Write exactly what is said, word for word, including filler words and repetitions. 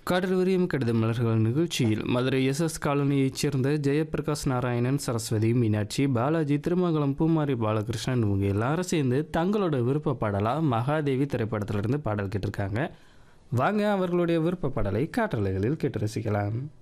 காற்றில் விரியும் கடித மலர்கள் நிகழ்ச்சியில் மதுரை எஸ் எஸ் காலனியைச் சேர்ந்த ஜெயபிரகாஷ் நாராயணன், சரஸ்வதி, மீனாட்சி, பாலாஜி, திருமங்கலம் பூமாரி பாலகிருஷ்ணன் இவங்க எல்லாரும் சேர்ந்து தங்களோட விருப்ப பாடலாக மகாதேவி திரைப்படத்திலிருந்து பாடல் கேட்டிருக்காங்க. வாங்க அவர்களுடைய விருப்ப பாடலை காற்றலைகளில் கேட்டு ரசிக்கலாம்.